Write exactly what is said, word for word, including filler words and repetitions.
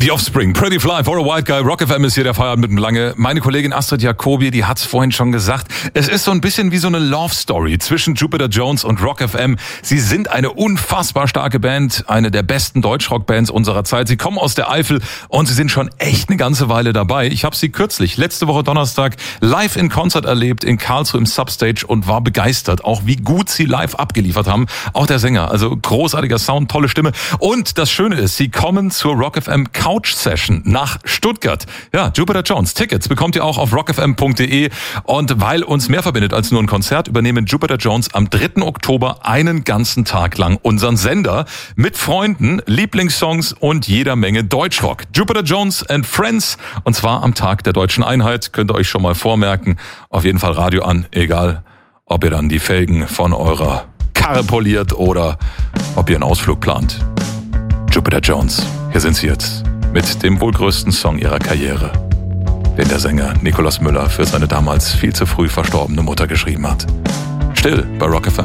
The Offspring, Pretty Fly for a White Guy, Rock F M ist hier der Feierabend mit dem Lange. Meine Kollegin Astrid Jacobi, die hat's vorhin schon gesagt. Es ist so ein bisschen wie so eine Love Story zwischen Jupiter Jones und Rock F M. Sie sind eine unfassbar starke Band, eine der besten Deutschrock-Bands unserer Zeit. Sie kommen aus der Eifel und sie sind schon echt eine ganze Weile dabei. Ich habe sie kürzlich, letzte Woche Donnerstag, live in Konzert erlebt in Karlsruhe im Substage und war begeistert, auch wie gut sie live abgeliefert haben. Auch der Sänger, also großartiger Sound, tolle Stimme. Und das Schöne ist, sie kommen zur Rock F M Couch Session nach Stuttgart. Ja, Jupiter Jones. Tickets bekommt ihr auch auf rock f m punkt d e. Und weil uns mehr verbindet als nur ein Konzert, übernehmen Jupiter Jones am dritten Oktober einen ganzen Tag lang unseren Sender mit Freunden, Lieblingssongs und jeder Menge Deutschrock. Jupiter Jones and Friends. Und zwar am Tag der Deutschen Einheit. Könnt ihr euch schon mal vormerken. Auf jeden Fall Radio an. Egal, ob ihr dann die Felgen von eurer Karre poliert oder ob ihr einen Ausflug plant. Jupiter Jones. Hier sind sie jetzt. Mit dem wohl größten Song ihrer Karriere, den der Sänger Nikolaus Müller für seine damals viel zu früh verstorbene Mutter geschrieben hat. Still bei Rock F M.